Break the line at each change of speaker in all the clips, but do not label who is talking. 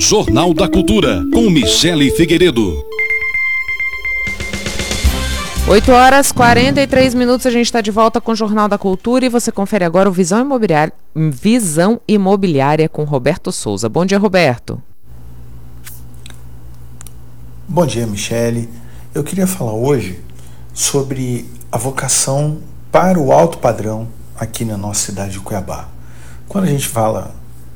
Jornal da Cultura, com Michele Figueiredo.
8h43, a gente está de volta com o Jornal da Cultura e você confere agora o Visão Imobiliária com Roberto Souza. Bom dia, Roberto.
Bom dia, Michele. Eu queria falar hoje sobre a vocação para o alto padrão aqui na nossa cidade de Cuiabá. Quando a gente fala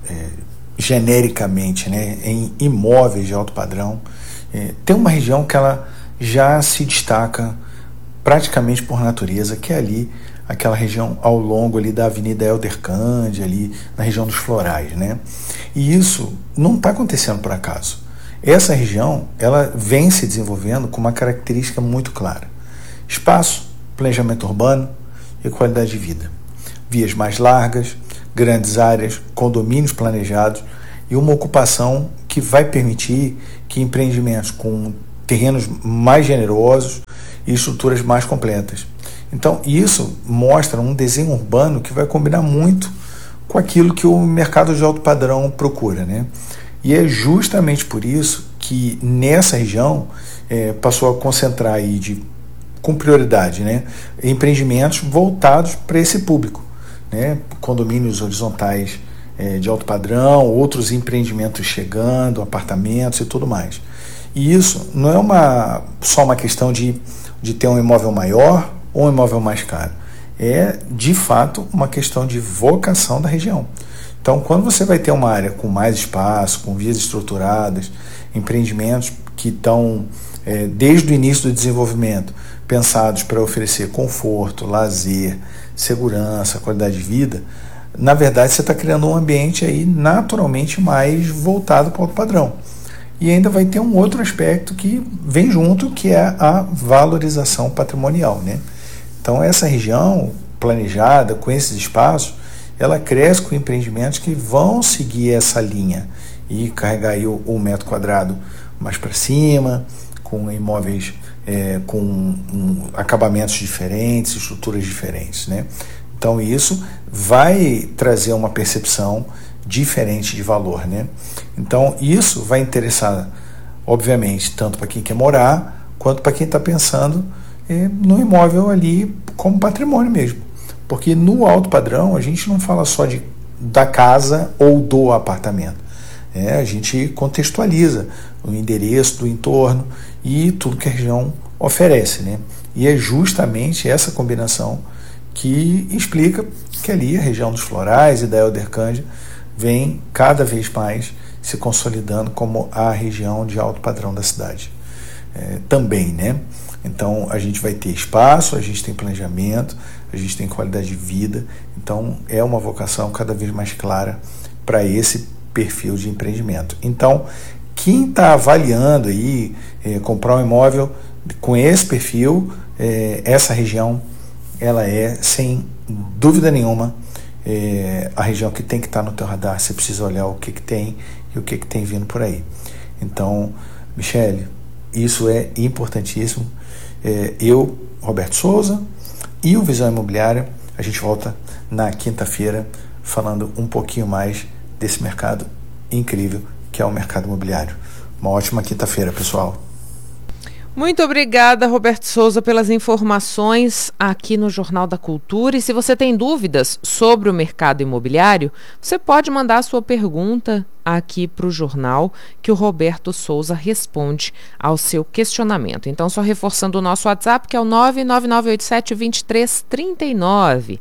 genericamente, né, em imóveis de alto padrão, tem uma região que ela já se destaca praticamente por natureza, que é ali aquela região ao longo ali da Avenida Helder Cândida, ali na região dos Florais, né? E isso não está acontecendo por acaso. Essa região, ela vem se desenvolvendo com uma característica muito clara: espaço, planejamento urbano e qualidade de vida. Vias mais largas, grandes áreas, condomínios planejados e uma ocupação que vai permitir que empreendimentos com terrenos mais generosos e estruturas mais completas. Então, isso mostra um desenho urbano que vai combinar muito com aquilo que o mercado de alto padrão procura, né? E é justamente por isso que nessa região passou a concentrar aí com prioridade, né, empreendimentos voltados para esse público, né? Condomínios horizontais de alto padrão, outros empreendimentos chegando, apartamentos e tudo mais. E isso não é só uma questão de ter um imóvel maior ou um imóvel mais caro. É, de fato, uma questão de vocação da região. Então, quando você vai ter uma área com mais espaço, com vias estruturadas, empreendimentos que estão, desde o início do desenvolvimento, pensados para oferecer conforto, lazer, segurança, qualidade de vida, na verdade você está criando um ambiente aí naturalmente mais voltado para o alto padrão. E ainda vai ter um outro aspecto que vem junto, que é a valorização patrimonial, né? Então, essa região planejada, com esses espaços, ela cresce com empreendimentos que vão seguir essa linha e carregar aí o metro quadrado mais para cima, com imóveis com acabamentos diferentes, estruturas diferentes, né? Então, isso vai trazer uma percepção diferente de valor, né? Então, isso vai interessar, obviamente, tanto para quem quer morar, quanto para quem está pensando no imóvel ali como patrimônio mesmo. Porque no alto padrão, a gente não fala só da casa ou do apartamento. A gente contextualiza o endereço do entorno e tudo que a região oferece, né? E é justamente essa combinação que explica que ali a região dos Florais e da Helder Cândida vem cada vez mais se consolidando como a região de alto padrão da cidade. Também, né? Então, a gente vai ter espaço, a gente tem planejamento, a gente tem qualidade de vida. Então, é uma vocação cada vez mais clara para esse perfil de empreendimento. Então, quem está avaliando aí comprar um imóvel com esse perfil, essa região, ela é, sem dúvida nenhuma, a região que tem que estar no teu radar. Você precisa olhar o que tem e o que tem vindo por aí. Então, Michele, isso é importantíssimo. Eu, Roberto Souza, e o Visão Imobiliária, a gente volta na quinta-feira falando um pouquinho mais desse mercado incrível que é o mercado imobiliário. Uma ótima quinta-feira, pessoal.
Muito obrigada, Roberto Souza, pelas informações aqui no Jornal da Cultura. E se você tem dúvidas sobre o mercado imobiliário, você pode mandar a sua pergunta aqui para o jornal, que o Roberto Souza responde ao seu questionamento. Então, só reforçando o nosso WhatsApp, que é o 99987-2339.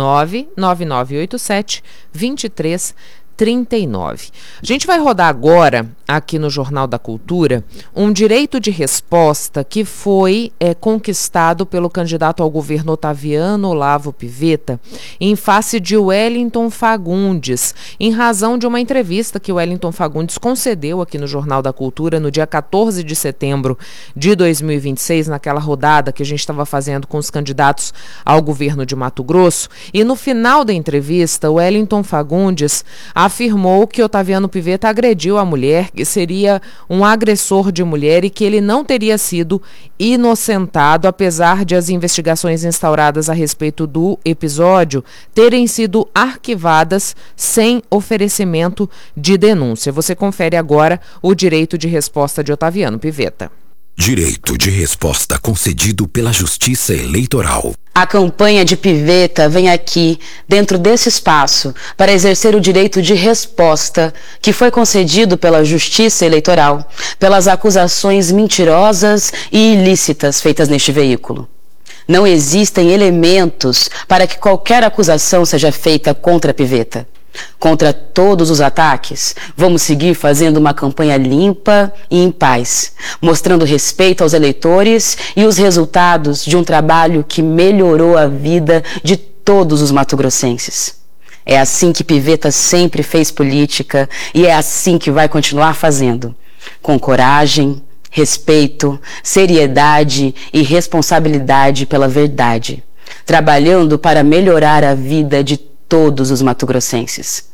99987-2339. A gente vai rodar agora, aqui no Jornal da Cultura, um direito de resposta que foi conquistado pelo candidato ao governo Otaviano Olavo Pivetta em face de Wellington Fagundes, em razão de uma entrevista que o Wellington Fagundes concedeu aqui no Jornal da Cultura no dia 14 de setembro de 2026, naquela rodada que a gente estava fazendo com os candidatos ao governo de Mato Grosso. E no final da entrevista, o Wellington Fagundes afirmou que Otaviano Pivetta agrediu a mulher, que seria um agressor de mulher e que ele não teria sido inocentado, apesar de as investigações instauradas a respeito do episódio terem sido arquivadas sem oferecimento de denúncia. Você confere agora o direito de resposta de Otaviano Pivetta.
Direito de resposta concedido pela Justiça Eleitoral.
A campanha de Pivetta vem aqui, dentro desse espaço, para exercer o direito de resposta que foi concedido pela Justiça Eleitoral pelas acusações mentirosas e ilícitas feitas neste veículo. Não existem elementos para que qualquer acusação seja feita contra Pivetta. Contra todos os ataques, vamos seguir fazendo uma campanha limpa e em paz, mostrando respeito aos eleitores e os resultados de um trabalho que melhorou a vida de todos os mato-grossenses. É assim que Pivetta sempre fez política e é assim que vai continuar fazendo, com coragem, respeito, seriedade e responsabilidade pela verdade, trabalhando para melhorar a vida de todos os mato-grossenses.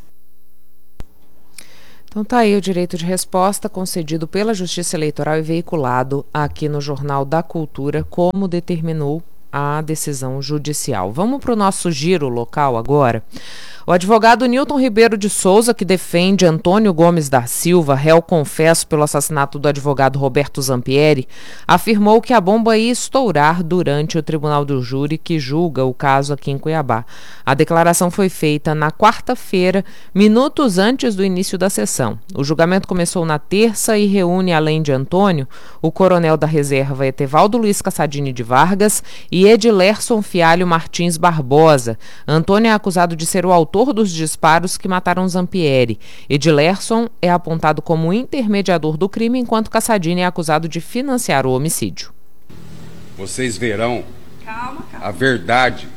Então tá aí o direito de resposta concedido pela Justiça Eleitoral e veiculado aqui no Jornal da Cultura, como determinou a decisão judicial. Vamos para o nosso giro local agora. O advogado Nilton Ribeiro de Souza, que defende Antônio Gomes da Silva, réu confesso pelo assassinato do advogado Roberto Zampieri, afirmou que a bomba ia estourar durante o tribunal do júri que julga o caso aqui em Cuiabá. A declaração foi feita na quarta-feira, minutos antes do início da sessão. O julgamento começou na terça e reúne, além de Antônio, o coronel da reserva Etevaldo Luiz Cassadini de Vargas e Edilerson Fialho Martins Barbosa. Antônio é acusado de ser o autor dos disparos que mataram Zampieri. Edilerson é apontado como intermediador do crime, enquanto Cassadini é acusado de financiar o homicídio.
Vocês verão a verdade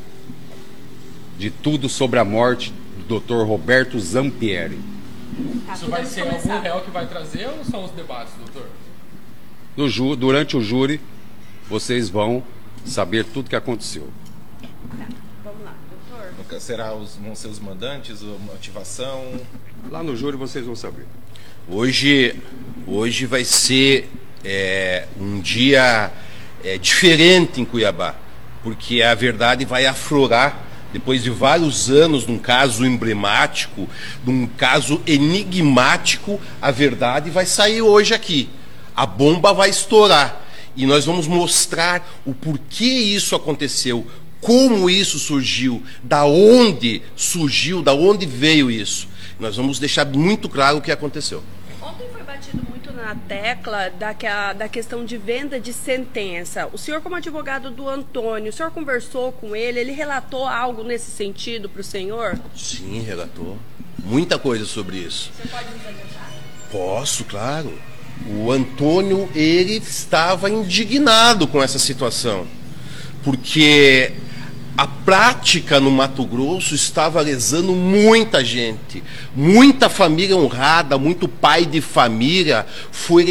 de tudo sobre a morte do Dr. Roberto Zampieri.
Isso vai ser algum réu que vai trazer ou são os debates, doutor?
Durante o júri, vocês vão saber tudo o que aconteceu.
Vão ser os mandantes, a motivação?
Lá no júri vocês vão saber.
Hoje vai ser um dia diferente em Cuiabá, porque a verdade vai aflorar depois de vários anos num caso emblemático, num caso enigmático. A verdade vai sair hoje aqui. A bomba vai estourar e nós vamos mostrar o porquê isso aconteceu. Como isso surgiu, da onde surgiu, da onde veio isso. Nós vamos deixar muito claro o que aconteceu.
Ontem foi batido muito na tecla da questão de venda de sentença. O senhor, como advogado do Antônio, o senhor conversou com ele relatou algo nesse sentido para o senhor?
Sim, relatou. Muita coisa sobre isso.
Você pode nos adiantar?
Posso, claro. O Antônio, ele estava indignado com essa situação, porque a prática no Mato Grosso estava lesando muita gente, muita família honrada, muito pai de família foi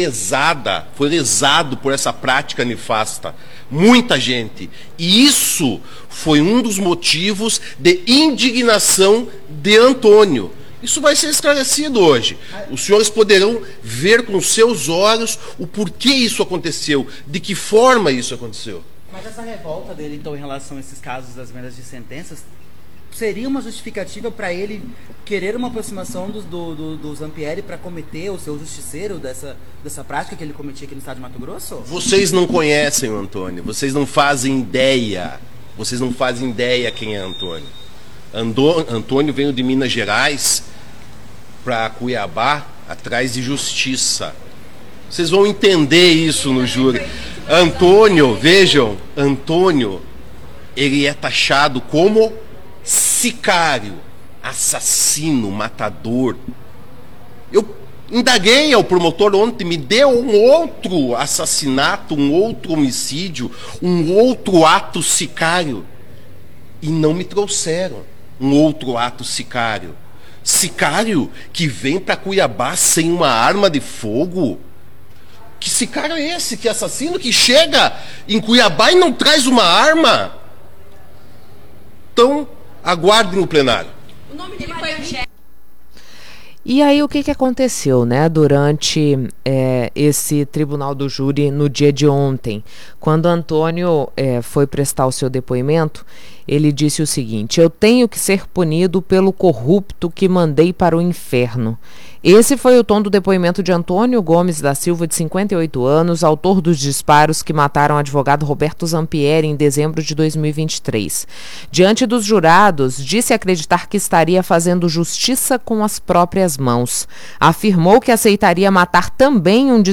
lesado por essa prática nefasta, muita gente. E isso foi um dos motivos de indignação de Antônio. Isso vai ser esclarecido hoje. Os senhores poderão ver com seus olhos o porquê isso aconteceu, de que forma isso aconteceu.
Mas essa revolta dele, então, em relação a esses casos das vendas de sentenças, seria uma justificativa para ele querer uma aproximação do Zampieri para cometer o seu justiceiro dessa prática que ele cometia aqui no estado de Mato Grosso?
Vocês não conhecem o Antônio, vocês não fazem ideia. Vocês não fazem ideia quem é Antônio. Antônio veio de Minas Gerais para Cuiabá atrás de justiça. Vocês vão entender isso no júri. Antônio, vejam, Antônio, ele é taxado como sicário, assassino, matador. Eu indaguei ao promotor ontem, me deu um outro assassinato, um outro homicídio, um outro ato sicário. E não me trouxeram um outro ato sicário. Sicário que vem para Cuiabá sem uma arma de fogo. Que sicário é esse? Que assassino que chega em Cuiabá e não traz uma arma? Então, aguardem o plenário.
O nome dele foi
E aí o que aconteceu, né, durante esse tribunal do júri no dia de ontem? Quando Antônio foi prestar o seu depoimento, ele disse o seguinte: eu tenho que ser punido pelo corrupto que mandei para o inferno. Esse foi o tom do depoimento de Antônio Gomes da Silva, de 58 anos, autor dos disparos que mataram o advogado Roberto Zampieri em dezembro de 2023. Diante dos jurados, disse acreditar que estaria fazendo justiça com as próprias mãos. Afirmou que aceitaria matar também um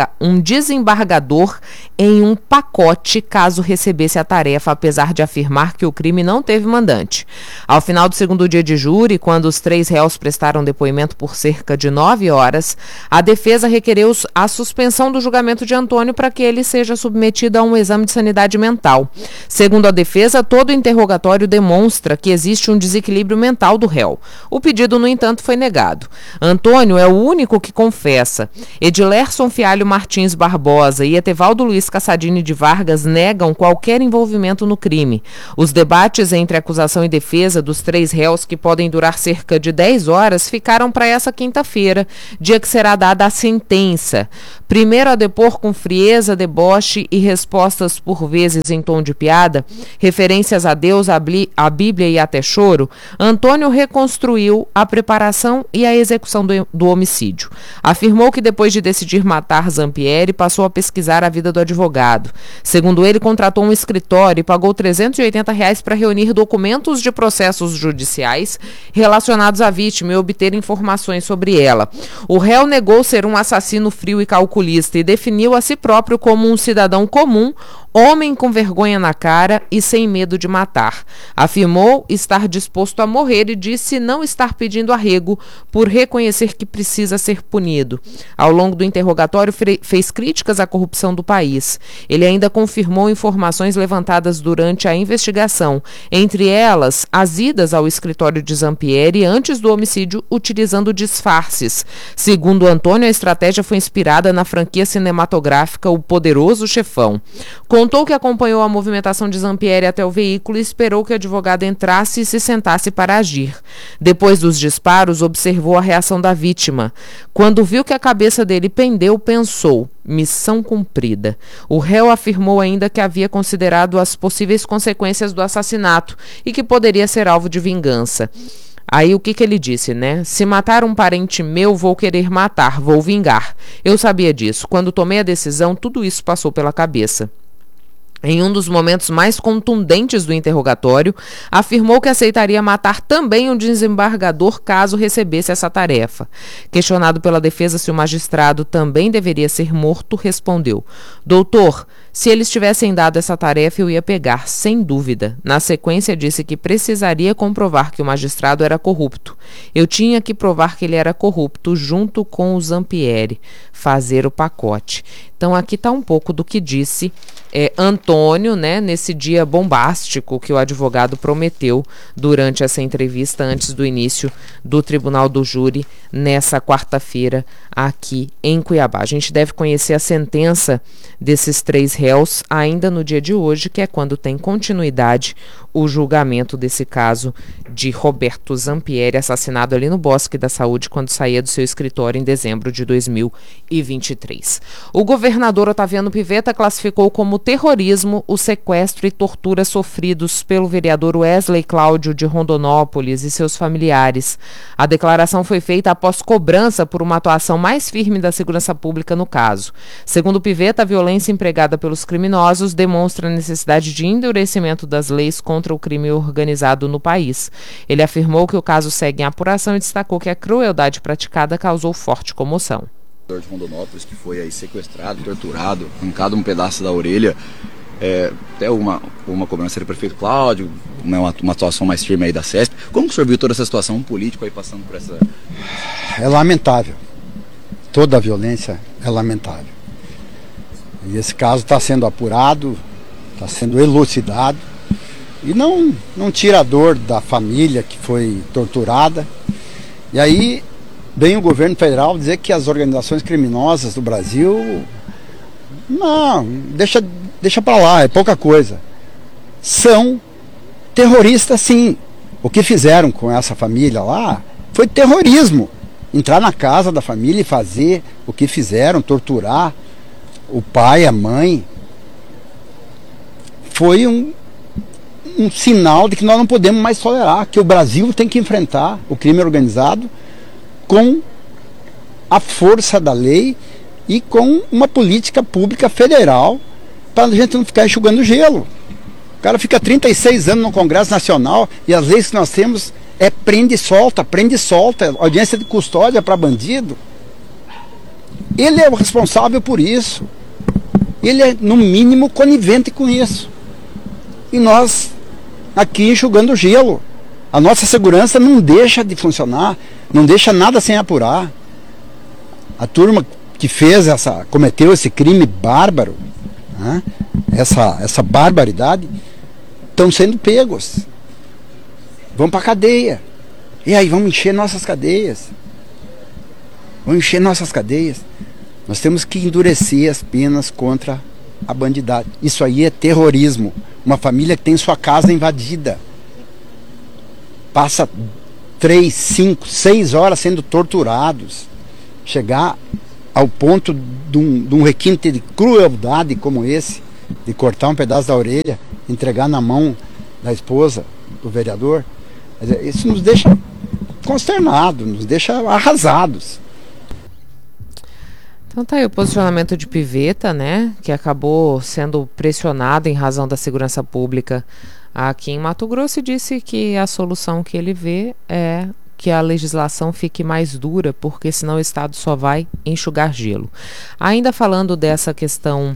desembargador em um pacote caso recebesse a tarefa, apesar de afirmar que o crime não teve mandante. Ao final do segundo dia de júri, quando os 3 réus prestaram depoimento por cerca de 9 horas, a defesa requereu a suspensão do julgamento de Antônio para que ele seja submetido a um exame de sanidade mental. Segundo a defesa, todo interrogatório demonstra que existe um desequilíbrio mental do réu. O pedido, no entanto, foi negado. Antônio é o único que confessa. Edilerson Fialho Martins Barbosa e Etevaldo Luiz Cassadini de Vargas negam qualquer envolvimento no crime. Os debates entre acusação e defesa dos 3 réus, que podem durar cerca de 10 horas, ficaram para essa quinta-feira, dia que será dada a sentença. Primeiro a depor com frieza, deboche e respostas por vezes em tom de piada, referências a Deus, a Bíblia e até choro, Antônio reconstruiu a preparação e a execução do homicídio. Afirmou que depois de decidir matar Zampieri, passou a pesquisar a vida do advogado. Segundo ele, contratou um escritório e pagou R$380 para reunir documentos de processos judiciais relacionados à vítima e obter informações sobre ela. O réu negou ser um assassino frio e calculista e definiu a si próprio como um cidadão comum, homem com vergonha na cara e sem medo de matar. Afirmou estar disposto a morrer e disse não estar pedindo arrego por reconhecer que precisa ser punido. Ao longo do interrogatório, fez críticas à corrupção do país. Ele ainda confirmou informações levantadas durante a investigação, entre elas as idas ao escritório de Zampieri antes do homicídio utilizando disfarces. Segundo Antônio, a estratégia foi inspirada na franquia cinematográfica O Poderoso Chefão. Contou que acompanhou a movimentação de Zampieri até o veículo e esperou que o advogado entrasse e se sentasse para agir. Depois dos disparos, observou a reação da vítima. Quando viu que a cabeça dele pendeu, pensou: missão cumprida. O réu afirmou ainda que havia considerado as possíveis consequências do assassinato e que poderia ser alvo de vingança. Aí o que ele disse, né? Se matar um parente meu, vou querer matar, vou vingar. Eu sabia disso. Quando tomei a decisão, tudo isso passou pela cabeça. Em um dos momentos mais contundentes do interrogatório, afirmou que aceitaria matar também um desembargador caso recebesse essa tarefa. Questionado pela defesa se o magistrado também deveria ser morto, respondeu: doutor, se eles tivessem dado essa tarefa eu ia pegar, sem dúvida. Na sequência disse que precisaria comprovar que o magistrado era corrupto. Eu tinha que provar que ele era corrupto junto com o Zampieri, fazer o pacote. Então aqui está um pouco do que disse Antônio, né, nesse dia bombástico que o advogado prometeu durante essa entrevista antes do início do Tribunal do Júri nessa quarta-feira aqui em Cuiabá. A gente deve conhecer a sentença desses 3 réus ainda no dia de hoje, que é quando tem continuidade o julgamento desse caso de Roberto Zampieri, assassinado ali no Bosque da Saúde quando saía do seu escritório em dezembro de 2023. O governador Otaviano Pivetta classificou como terrorismo o sequestro e tortura sofridos pelo vereador Wesley Cláudio de Rondonópolis e seus familiares. A declaração foi feita após cobrança por uma atuação mais firme da segurança pública no caso. Segundo Pivetta, a violência empregada pelos criminosos demonstra a necessidade de endurecimento das leis contra o crime organizado no país. Ele afirmou que o caso segue em apuração e destacou que a crueldade praticada causou forte comoção.
De Rondonópolis, que foi aí sequestrado, torturado, arrancado um pedaço da orelha, até uma cobrança do prefeito Cláudio, uma atuação mais firme aí da CESP. Como o senhor viu toda essa situação, um político aí passando por essa...
É lamentável, toda a violência é lamentável. E esse caso está sendo apurado, está sendo elucidado, e não tira a dor da família que foi torturada. E aí vem o governo federal dizer que as organizações criminosas do Brasil, não, deixa pra lá, é pouca coisa. São terroristas, sim. O que fizeram com essa família lá foi terrorismo. entrar na casa da família e fazer o que fizeram, torturar o pai, a mãe, foi um sinal de que nós não podemos mais tolerar, que o Brasil tem que enfrentar o crime organizado com a força da lei e com uma política pública federal para a gente não ficar enxugando gelo. O cara fica 36 anos no Congresso Nacional e as leis que nós temos é prende e solta, audiência de custódia para bandido. Ele é o responsável por isso. Ele é, no mínimo, conivente com isso. E nós, aqui, enxugando gelo. A nossa segurança não deixa de funcionar, não deixa nada sem apurar. A turma que cometeu esse crime bárbaro, né, essa barbaridade, estão sendo pegos. Vão para a cadeia. E aí, vamos encher nossas cadeias. Nós temos que endurecer as penas contra a bandidagem. Isso aí é terrorismo. Uma família que tem sua casa invadida, passa 3, 5, 6 horas sendo torturados, chegar ao ponto de um requinte de crueldade como esse, de cortar um pedaço da orelha, entregar na mão da esposa do vereador, isso nos deixa consternados, nos deixa arrasados.
Então tá aí o posicionamento de Pivetta, né, que acabou sendo pressionado em razão da segurança pública aqui em Mato Grosso, e disse que a solução que ele vê é que a legislação fique mais dura, porque senão o Estado só vai enxugar gelo. Ainda falando dessa questão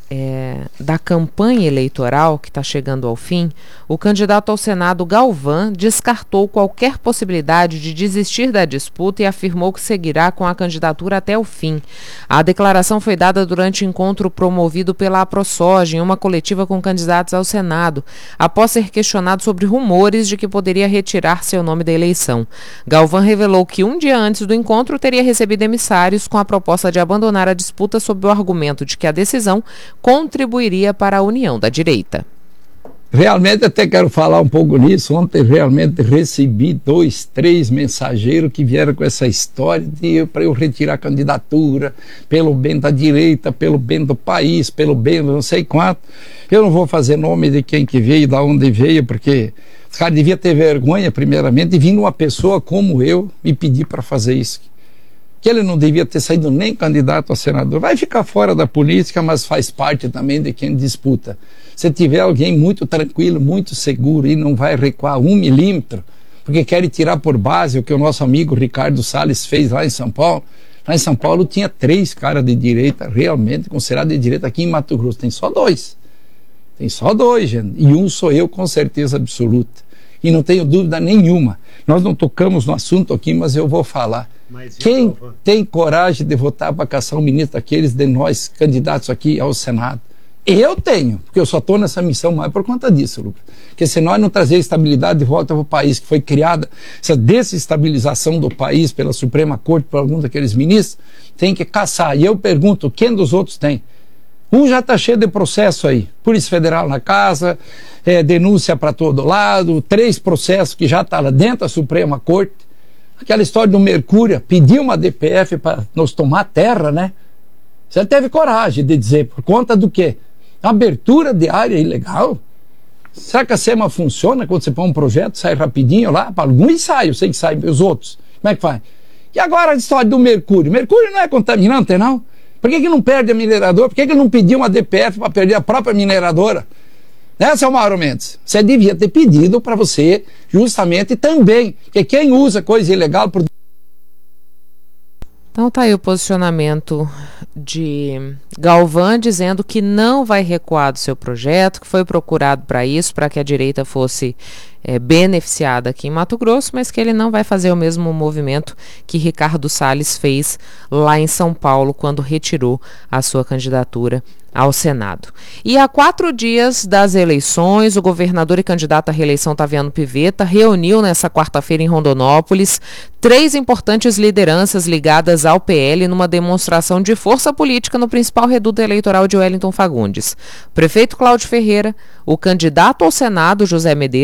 da campanha eleitoral que está chegando ao fim, o candidato ao Senado, Galvão, descartou qualquer possibilidade de desistir da disputa e afirmou que seguirá com a candidatura até o fim. A declaração foi dada durante encontro promovido pela APROSOJ em uma coletiva com candidatos ao Senado, após ser questionado sobre rumores de que poderia retirar seu nome da eleição. Galvão revelou que um dia antes do encontro teria recebido emissários com a proposta de abandonar a disputa sob o argumento de que a decisão contribuiria para a união da direita.
Realmente até quero falar um pouco nisso. Ontem realmente recebi 2, 3 mensageiros que vieram com essa história para eu retirar a candidatura, pelo bem da direita, pelo bem do país, pelo bem do não sei quanto. Eu não vou fazer nome de quem que veio, de onde veio, porque os caras deviam ter vergonha, primeiramente, de vir uma pessoa como eu me pedir para fazer isso. Que ele não devia ter saído nem candidato a senador. Vai ficar fora da política, mas faz parte também de quem disputa. Se tiver alguém muito tranquilo, muito seguro e não vai recuar 1 milímetro, porque quer tirar por base o que o nosso amigo Ricardo Salles fez lá em São Paulo. Lá em São Paulo tinha 3 caras de direita, realmente considerados de direita. Aqui em Mato Grosso tem só 2. Tem só 2, gente. E um sou eu, com certeza absoluta. E não tenho dúvida nenhuma. Nós não tocamos no assunto aqui, mas eu vou falar. Quem tem coragem de votar para caçar um ministro daqueles de nós candidatos aqui ao Senado? Eu tenho, porque eu só estou nessa missão mais por conta disso, Lucas. Porque se nós não trazer estabilidade de volta para o país, que foi criada essa desestabilização do país pela Suprema Corte, por algum daqueles ministros, tem que caçar. E eu pergunto, quem dos outros tem? Um já está cheio de processo aí, Polícia Federal na casa, denúncia para todo lado, 3 processos que já estão lá dentro da Suprema Corte. Aquela história do Mercúrio, pediu uma DPF para nos tomar terra, né? Você teve coragem de dizer, por conta do quê? Abertura de área ilegal? Será que a SEMA funciona quando você põe um projeto, sai rapidinho lá? Para alguns sai, eu sei que sai, os outros. Como é que faz? E agora a história do Mercúrio? Mercúrio não é contaminante, não? Por que não perde a mineradora? Por que não pediu uma DPF para perder a própria mineradora? Né, seu Mauro Mendes? Você devia ter pedido para você, justamente também, que quem usa coisa ilegal...
Então tá aí o posicionamento de Galvão, dizendo que não vai recuar do seu projeto, que foi procurado para isso, para que a direita fosse beneficiada aqui em Mato Grosso, mas que ele não vai fazer o mesmo movimento que Ricardo Salles fez lá em São Paulo, quando retirou a sua candidatura ao Senado. E há 4 dias das eleições, o governador e candidato à reeleição Taviano Pivetta reuniu nessa quarta-feira em Rondonópolis 3 importantes lideranças ligadas ao PL numa demonstração de força política no principal reduto eleitoral de Wellington Fagundes. O prefeito Cláudio Ferreira, o candidato ao Senado José Medeiros e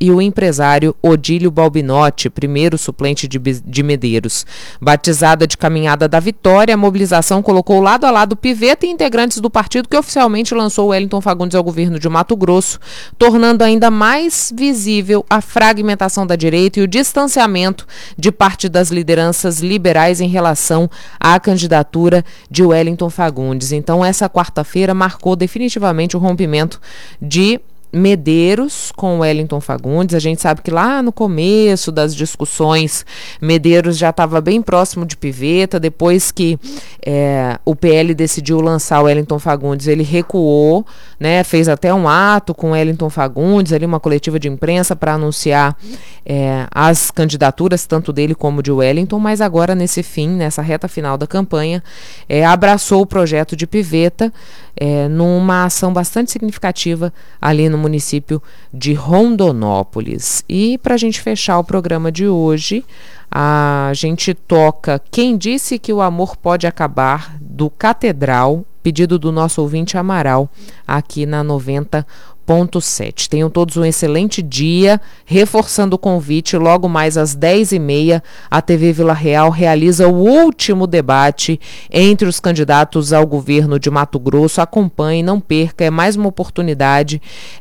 e o empresário Odílio Balbinotti, primeiro suplente de Medeiros. Batizada de Caminhada da Vitória, a mobilização colocou lado a lado Pivetta e integrantes do partido que oficialmente lançou Wellington Fagundes ao governo de Mato Grosso, tornando ainda mais visível a fragmentação da direita e o distanciamento de parte das lideranças liberais em relação à candidatura de Wellington Fagundes. Então, essa quarta-feira marcou definitivamente o rompimento de Medeiros com Wellington Fagundes. A gente sabe que lá no começo das discussões, Medeiros já estava bem próximo de Pivetta. Depois que o PL decidiu lançar o Wellington Fagundes, ele recuou, né? Fez até um ato com Wellington Fagundes, ali uma coletiva de imprensa para anunciar as candidaturas, tanto dele como de Wellington, mas agora nessa reta final da campanha, abraçou o projeto de Pivetta numa ação bastante significativa ali no município de Rondonópolis. E para a gente fechar o programa de hoje, a gente toca Quem Disse que o Amor Pode Acabar, do Catedral, pedido do nosso ouvinte Amaral, aqui na 90.7. Tenham todos um excelente dia. Reforçando o convite, logo mais às 10h30, a TV Vila Real realiza o último debate entre os candidatos ao governo de Mato Grosso. Acompanhe, não perca, é mais uma oportunidade